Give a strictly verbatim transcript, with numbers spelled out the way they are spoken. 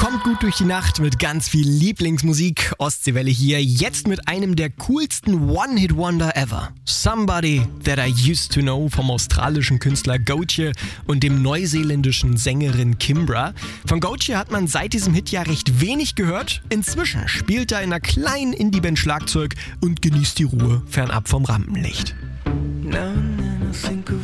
Kommt gut durch die Nacht mit ganz viel Lieblingsmusik. Ostseewelle hier, jetzt mit einem der coolsten One-Hit-Wonder ever. Somebody That I Used To Know vom australischen Künstler Gotye und dem neuseeländischen Sängerin Kimbra. Von Gotye hat man seit diesem Hit ja recht wenig gehört. Inzwischen spielt er in einer kleinen Indie-Band Schlagzeug und genießt die Ruhe fernab vom Rampenlicht. Now and then I think of